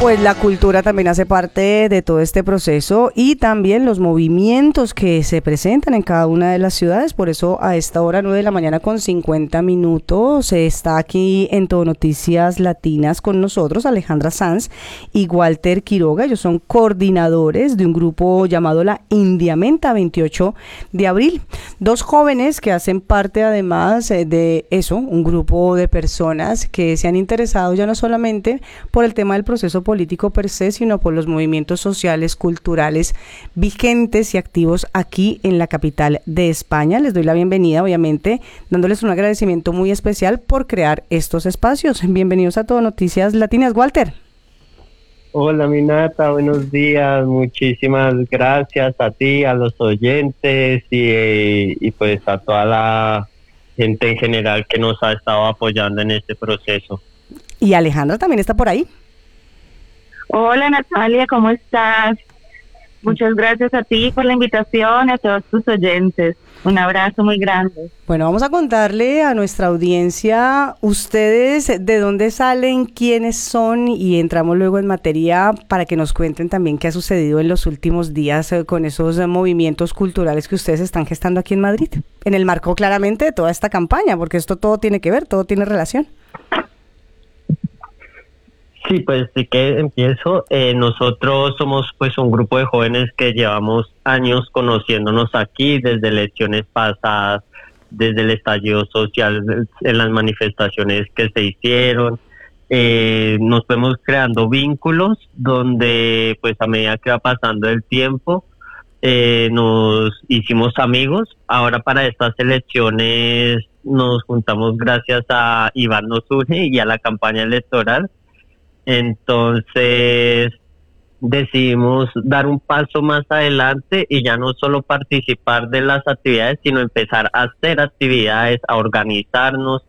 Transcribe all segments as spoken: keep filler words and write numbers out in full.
Pues la cultura también hace parte de todo este proceso y también los movimientos que se presentan en cada una de las ciudades. Por eso a esta hora, nueve de la mañana con cincuenta minutos, está aquí en Todo Noticias Latinas con nosotros Alejandra Sanz y Walter Quiroga. Ellos son coordinadores de un grupo llamado la Indiamenta veintiocho de abril. Dos jóvenes que hacen parte además de eso, un grupo de personas que se han interesado ya no solamente por el tema del proceso político, político per se, sino por los movimientos sociales, culturales vigentes y activos aquí en la capital de España. Les doy la bienvenida, obviamente, dándoles un agradecimiento muy especial por crear estos espacios. Bienvenidos a Todo Noticias Latinas. Walter. Hola, Minata, buenos días. Muchísimas gracias a ti, a los oyentes y, y pues a toda la gente en general que nos ha estado apoyando en este proceso. Y Alejandra también está por ahí. Hola Natalia, ¿cómo estás? Muchas gracias a ti por la invitación y a todos tus oyentes. Un abrazo muy grande. Bueno, vamos a contarle a nuestra audiencia ustedes de dónde salen, quiénes son y entramos luego en materia para que nos cuenten también qué ha sucedido en los últimos días con esos movimientos culturales que ustedes están gestando aquí en Madrid, en el marco claramente de toda esta campaña, porque esto todo tiene que ver, todo tiene relación. Sí, pues sí que empiezo. Eh, nosotros somos pues un grupo de jóvenes que llevamos años conociéndonos aquí, desde elecciones pasadas, desde el estallido social, en las manifestaciones que se hicieron. Eh, nos fuimos creando vínculos donde pues a medida que va pasando el tiempo eh, nos hicimos amigos. Ahora para estas elecciones nos juntamos gracias a Iván Nos Une y a la campaña electoral. Entonces decidimos dar un paso más adelante y ya no solo participar de las actividades, sino empezar a hacer actividades, a organizarnos,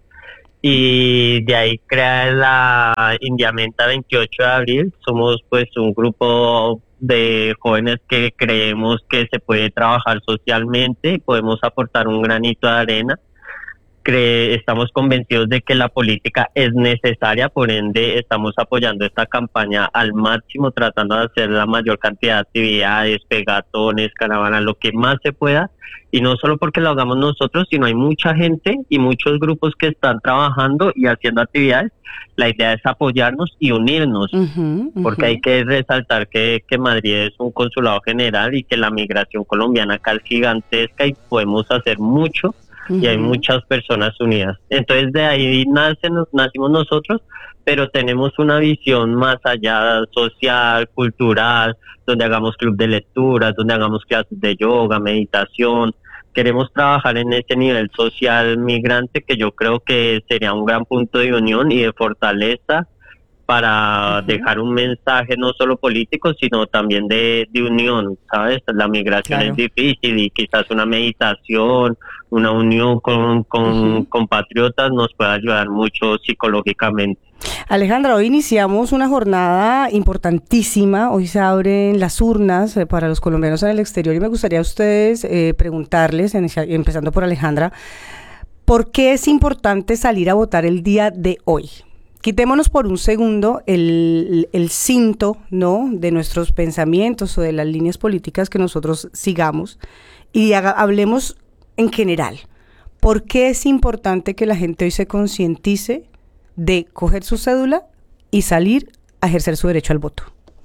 y de ahí crear la Indiamenta veintiocho de abril. Somos pues un grupo de jóvenes que creemos que se puede trabajar socialmente y podemos aportar un granito de arena. Cre- estamos convencidos de que la política es necesaria, por ende estamos apoyando esta campaña al máximo, tratando de hacer la mayor cantidad de actividades, pegatones, caravanas, lo que más se pueda, y no solo porque lo hagamos nosotros, sino hay mucha gente y muchos grupos que están trabajando y haciendo actividades. La idea es apoyarnos y unirnos, uh-huh, uh-huh. porque hay que resaltar que, que Madrid es un consulado general y que la migración colombiana acá es gigantesca y podemos hacer mucho. Uh-huh. Y hay muchas personas unidas. Entonces de ahí nace, nos, nacimos nosotros, pero tenemos una visión más allá, social, cultural, donde hagamos club de lectura, donde hagamos clases de yoga, meditación. Queremos trabajar en ese nivel social migrante que yo creo que sería un gran punto de unión y de fortaleza para uh-huh. dejar un mensaje no solo político, sino también de, de unión, ¿sabes? La migración claro. es difícil y quizás una meditación, una unión con, con uh-huh. compatriotas nos puede ayudar mucho psicológicamente. Alejandra, hoy iniciamos una jornada importantísima. Hoy se abren las urnas eh, para los colombianos en el exterior y me gustaría a ustedes eh, preguntarles, en, empezando por Alejandra, ¿por qué es importante salir a votar el día de hoy? Quitémonos por un segundo el, el cinto, ¿no?, de nuestros pensamientos o de las líneas políticas que nosotros sigamos y haga, hablemos en general. ¿Por qué es importante que la gente hoy se concientice de coger su cédula y salir a ejercer su derecho al voto?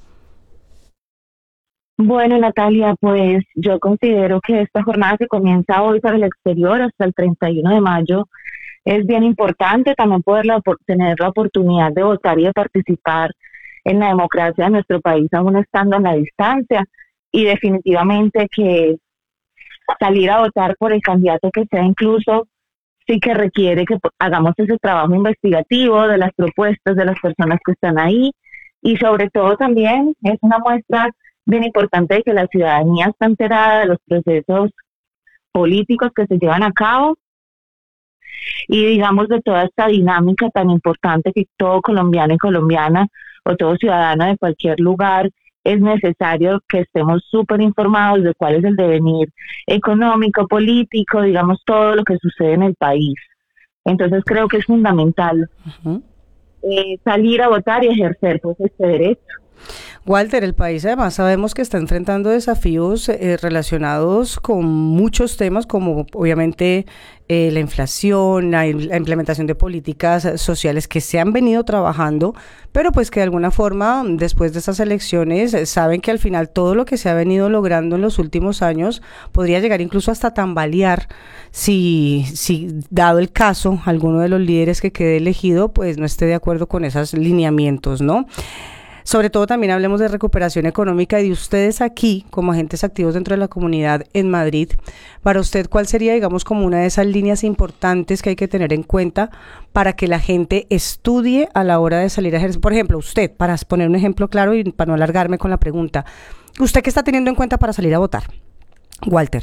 Bueno, Natalia, pues yo considero que esta jornada que comienza hoy para el exterior hasta el treinta y uno de mayo es bien importante también poder la, tener la oportunidad de votar y de participar en la democracia de nuestro país, aún estando en la distancia, y definitivamente que salir a votar por el candidato que sea incluso sí que requiere que hagamos ese trabajo investigativo de las propuestas de las personas que están ahí, y sobre todo también es una muestra bien importante de que la ciudadanía está enterada de los procesos políticos que se llevan a cabo y digamos de toda esta dinámica tan importante que todo colombiano y colombiana o todo ciudadano de cualquier lugar es necesario que estemos súper informados de cuál es el devenir económico, político, digamos todo lo que sucede en el país. Entonces creo que es fundamental uh-huh. eh, salir a votar y ejercer pues este derecho. Walter, el país además sabemos que está enfrentando desafíos eh, relacionados con muchos temas, como obviamente eh, la inflación, la, la implementación de políticas sociales que se han venido trabajando, pero pues que de alguna forma, después de estas elecciones, eh, saben que al final todo lo que se ha venido logrando en los últimos años podría llegar incluso hasta tambalear si, si dado el caso, alguno de los líderes que quede elegido, pues no esté de acuerdo con esos lineamientos, ¿no? Sobre todo también hablemos de recuperación económica y de ustedes aquí como agentes activos dentro de la comunidad en Madrid. Para usted, ¿cuál sería, digamos, como una de esas líneas importantes que hay que tener en cuenta para que la gente estudie a la hora de salir a ejercer? Por ejemplo, usted, para poner un ejemplo claro y para no alargarme con la pregunta, ¿usted qué está teniendo en cuenta para salir a votar? Walter.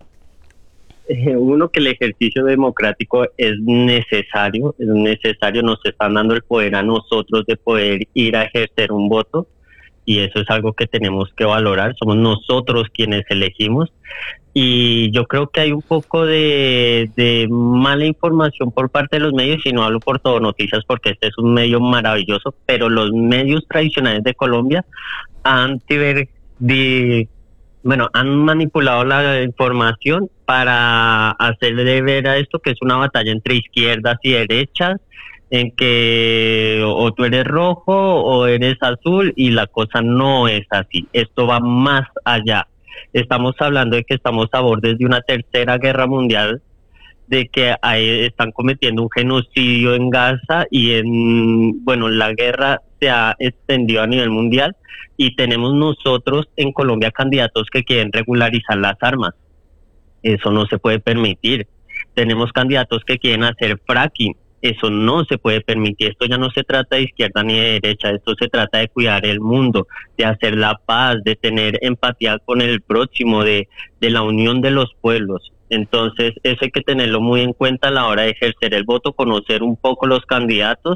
Eh, uno, que el ejercicio democrático es necesario, es necesario, nos están dando el poder a nosotros de poder ir a ejercer un voto y eso es algo que tenemos que valorar, somos nosotros quienes elegimos y yo creo que hay un poco de, de mala información por parte de los medios y no hablo por Todo Noticias porque este es un medio maravilloso, pero los medios tradicionales de Colombia han tiver, de, bueno, han manipulado la información para hacerle ver a esto que es una batalla entre izquierdas y derechas, en que o tú eres rojo o eres azul y la cosa no es así, esto va más allá. Estamos hablando de que estamos a bordes de una tercera guerra mundial, de que ahí están cometiendo un genocidio en Gaza y en, bueno, la guerra se ha extendido a nivel mundial y tenemos nosotros en Colombia candidatos que quieren regularizar las armas. Eso no se puede permitir. Tenemos candidatos que quieren hacer fracking. Eso no se puede permitir. Esto ya no se trata de izquierda ni de derecha. Esto se trata de cuidar el mundo, de hacer la paz, de tener empatía con el próximo, de, de la unión de los pueblos. Entonces, eso hay que tenerlo muy en cuenta a la hora de ejercer el voto, conocer un poco los candidatos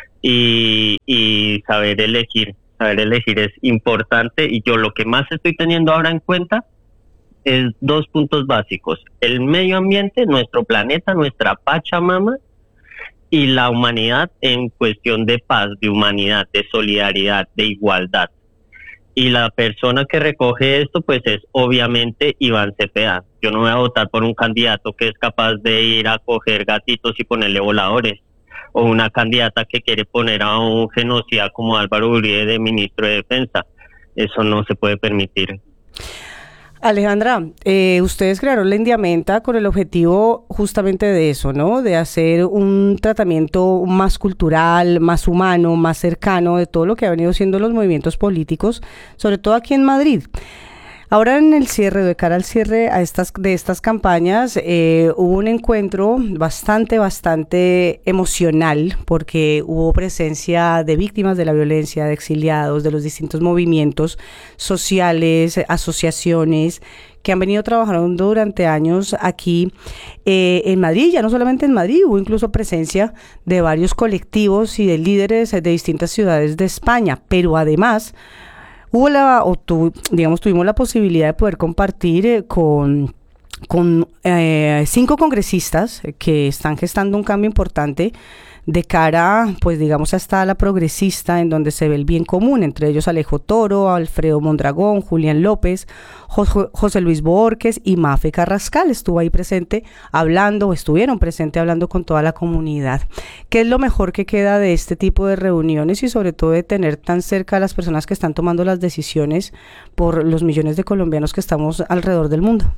y, y saber elegir. Saber elegir es importante y yo lo que más estoy teniendo ahora en cuenta es dos puntos básicos: el medio ambiente, nuestro planeta, nuestra Pachamama, y la humanidad en cuestión de paz, de humanidad, de solidaridad, de igualdad. Y la persona que recoge esto, pues es obviamente Iván Cepeda. Yo no voy a votar por un candidato que es capaz de ir a coger gatitos y ponerle voladores, o una candidata que quiere poner a un genocida como Álvaro Uribe de ministro de Defensa. Eso no se puede permitir. Alejandra, eh, ustedes crearon la Indiamenta con el objetivo justamente de eso, ¿no? De hacer un tratamiento más cultural, más humano, más cercano de todo lo que ha venido siendo los movimientos políticos, sobre todo aquí en Madrid. Ahora en el cierre, de cara al cierre a estas, de estas campañas, eh, hubo un encuentro bastante, bastante emocional porque hubo presencia de víctimas de la violencia, de exiliados, de los distintos movimientos sociales, asociaciones que han venido trabajando durante años aquí eh, en Madrid, ya no solamente en Madrid, hubo incluso presencia de varios colectivos y de líderes de distintas ciudades de España, pero además hubo la, o tu, digamos, tuvimos la posibilidad de poder compartir eh, con, con eh, cinco congresistas que están gestando un cambio importante de cara, pues digamos, hasta la progresista, en donde se ve el bien común, entre ellos Alejo Toro, Alfredo Mondragón, Julián López, José, José Luis Borges y Mafe Carrascal. Estuvo ahí presente hablando, o estuvieron presentes hablando con toda la comunidad. ¿Qué es lo mejor que queda de este tipo de reuniones y sobre todo de tener tan cerca a las personas que están tomando las decisiones por los millones de colombianos que estamos alrededor del mundo?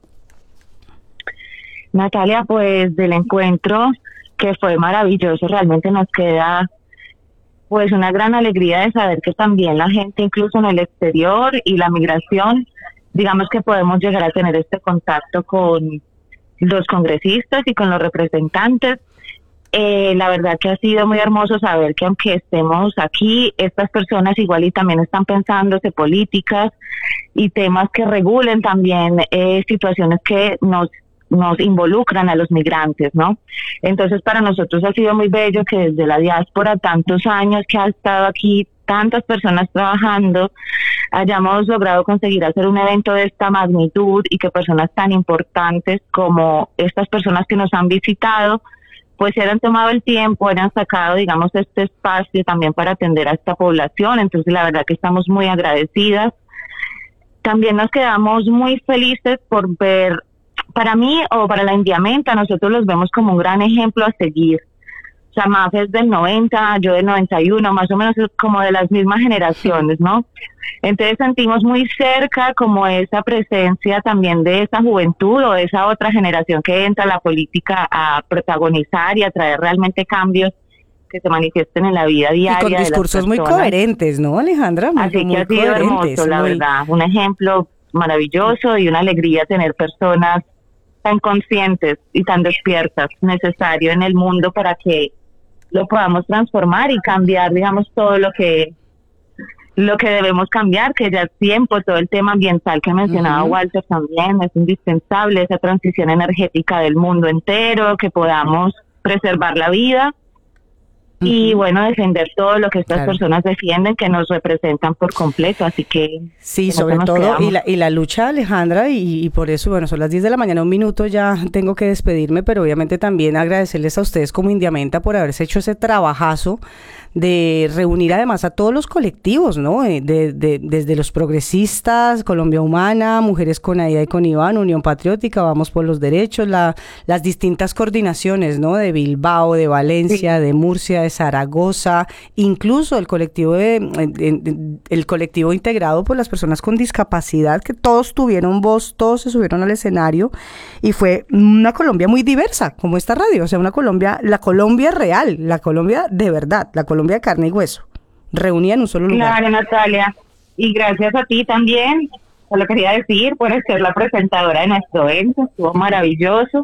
Natalia, pues del encuentro, que fue maravilloso, realmente nos queda pues una gran alegría de saber que también la gente, incluso en el exterior y la migración, digamos que podemos llegar a tener este contacto con los congresistas y con los representantes. Eh, la verdad que ha sido muy hermoso saber que aunque estemos aquí, estas personas igual y también están pensándose políticas y temas que regulen también eh, situaciones que nos nos involucran a los migrantes, ¿no? Entonces para nosotros ha sido muy bello que desde la diáspora, tantos años que ha estado aquí, tantas personas trabajando, hayamos logrado conseguir hacer un evento de esta magnitud y que personas tan importantes como estas personas que nos han visitado pues se han tomado el tiempo, han sacado, digamos, este espacio también para atender a esta población. Entonces, la verdad que estamos muy agradecidas. También nos quedamos muy felices por ver, para mí o para la Indiamenta, nosotros los vemos como un gran ejemplo a seguir. O sea, Mafe es del noventa, yo del noventa y uno, más o menos como de las mismas generaciones, ¿no? Entonces sentimos muy cerca como esa presencia también de esa juventud o de esa otra generación que entra a la política a protagonizar y a traer realmente cambios que se manifiesten en la vida diaria. Y con discursos muy coherentes, ¿no, Alejandra? Muy, Así muy que ha sido hermoso, la muy... verdad. Un ejemplo maravilloso y una alegría tener personas tan conscientes y tan despiertas, necesario en el mundo para que lo podamos transformar y cambiar, digamos, todo lo que lo que debemos cambiar, que ya es tiempo, todo el tema ambiental que mencionaba uh-huh. Walter también, es indispensable esa transición energética del mundo entero, que podamos preservar la vida uh-huh. y, bueno, defender todo lo que estas claro. personas defienden, que nos representan por completo, así que... Sí, sobre todo, y la, y la lucha, Alejandra, y, y por eso, bueno, son las diez de la mañana, un minuto, ya tengo que despedirme, pero obviamente también agradecerles a ustedes como Indiamenta por haberse hecho ese trabajazo de reunir además a todos los colectivos, ¿no? De, de, desde los progresistas, Colombia Humana, Mujeres con Aida y con Iván, Unión Patriótica, Vamos por los Derechos, la, las distintas coordinaciones, ¿no? De Bilbao, de Valencia, sí. de Murcia, de Zaragoza, incluso el colectivo de, de, de, el colectivo integrado por las personas con discapacidad, que todos tuvieron voz, todos se subieron al escenario, y fue una Colombia muy diversa, como esta radio, o sea, una Colombia, la Colombia real, la Colombia de verdad, la Colombia Colombia de carne y hueso, reunida en un solo lugar. Claro, Natalia, y gracias a ti también, solo quería decir, por ser la presentadora de nuestro evento, estuvo maravilloso,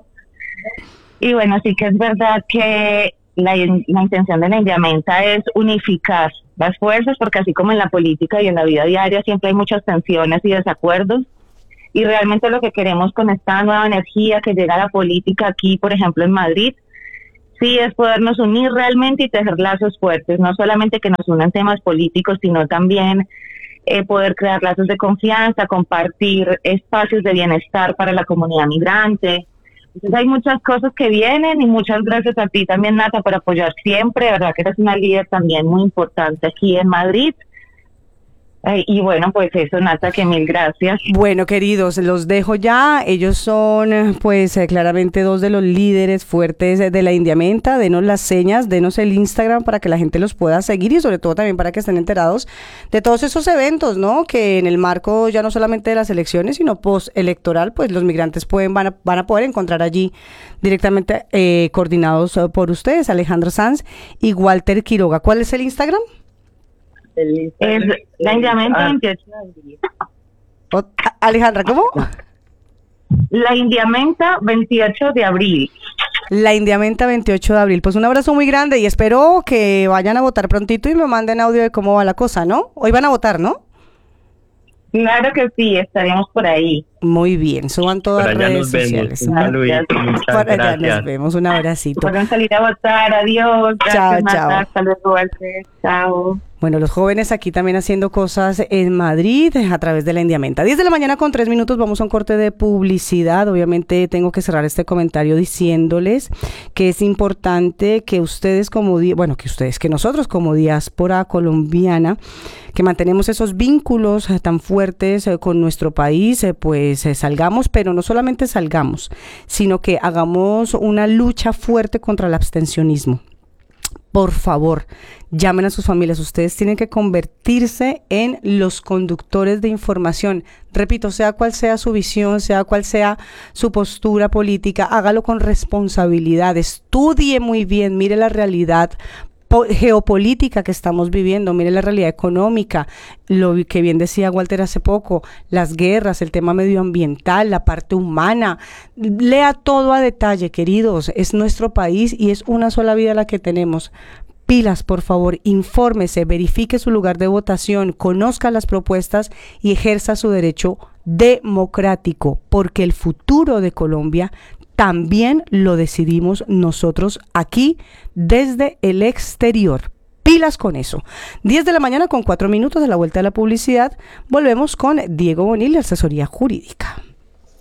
y bueno, sí que es verdad que la, la intención de la Indiamenta es unificar las fuerzas, porque así como en la política y en la vida diaria siempre hay muchas tensiones y desacuerdos, y realmente lo que queremos con esta nueva energía que llega a la política aquí, por ejemplo en Madrid, sí, es podernos unir realmente y tejer lazos fuertes, no solamente que nos unan temas políticos, sino también eh, poder crear lazos de confianza, compartir espacios de bienestar para la comunidad migrante. Entonces hay muchas cosas que vienen y muchas gracias a ti también, Nata, por apoyar siempre, verdad que eres una líder también muy importante aquí en Madrid. Eh, y bueno, pues eso, Nata, que mil gracias. Bueno, queridos, los dejo ya. Ellos son, pues, eh, claramente dos de los líderes fuertes de la Indiamenta. Denos las señas, denos el Instagram para que la gente los pueda seguir y sobre todo también para que estén enterados de todos esos eventos, ¿no? Que en el marco ya no solamente de las elecciones, sino post-electoral, pues los migrantes pueden van a, van a poder encontrar allí directamente eh, coordinados uh, por ustedes, Alejandra Sanz y Walter Quiroga. ¿Cuál es el Instagram? Es la Indiamenta ah. veintiocho de abril. Alejandra, ¿cómo? La Indiamenta veintiocho de abril. La Indiamenta veintiocho de abril. Pues un abrazo muy grande y espero que vayan a votar prontito y me manden audio de cómo va la cosa, ¿no? Hoy van a votar, ¿no? Claro que sí, estaremos por ahí. Muy bien, suban todas las redes sociales. Un saludito, muchas por allá gracias. Nos vemos, un abracito. Pueden salir a votar, adiós. Chao, chao. Hasta luego, Walter. Chao. Bueno, los jóvenes aquí también haciendo cosas en Madrid a través de la Indiamenta. diez de la mañana con tres minutos, vamos a un corte de publicidad. Obviamente tengo que cerrar este comentario diciéndoles que es importante que ustedes como, bueno, que ustedes, que nosotros como diáspora colombiana, que mantenemos esos vínculos tan fuertes con nuestro país, pues salgamos, pero no solamente salgamos, sino que hagamos una lucha fuerte contra el abstencionismo. Por favor, llamen a sus familias. Ustedes tienen que convertirse en los conductores de información. Repito, sea cual sea su visión, sea cual sea su postura política, hágalo con responsabilidad. Estudie muy bien, mire la realidad geopolítica que estamos viviendo, mire la realidad económica, lo que bien decía Walter hace poco, las guerras, el tema medioambiental, la parte humana, lea todo a detalle, queridos, es nuestro país y es una sola vida la que tenemos. Pilas, por favor, infórmese, verifique su lugar de votación, conozca las propuestas y ejerza su derecho democrático, porque el futuro de Colombia también lo decidimos nosotros aquí desde el exterior. Pilas con eso. diez de la mañana con cuatro minutos de la vuelta de la publicidad. Volvemos con Diego Bonilla, asesoría jurídica.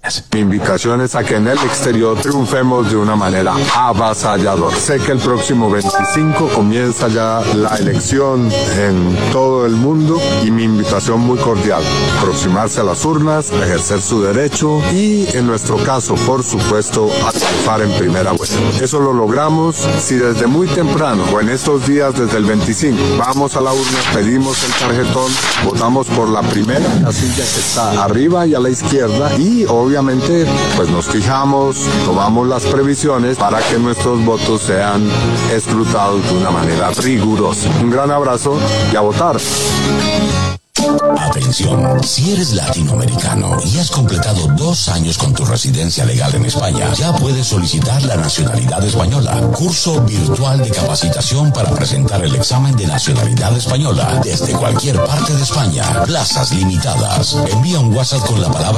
Mi invitación es a que en el exterior triunfemos de una manera avasalladora. Sé que el próximo veinticinco comienza ya la elección en todo el mundo y mi invitación muy cordial, aproximarse a las urnas, ejercer su derecho y en nuestro caso, por supuesto, a triunfar en primera vuelta. Eso lo logramos si desde muy temprano o en estos días desde el veinticinco vamos a la urna, pedimos el tarjetón, votamos por la primera casilla que está arriba y a la izquierda y obviamente Obviamente, pues nos fijamos, tomamos las previsiones para que nuestros votos sean escrutados de una manera rigurosa. Un gran abrazo y a votar. Atención, si eres latinoamericano y has completado dos años con tu residencia legal en España, ya puedes solicitar la nacionalidad española. Curso virtual de capacitación para presentar el examen de nacionalidad española desde cualquier parte de España. Plazas limitadas. Envía un WhatsApp con la palabra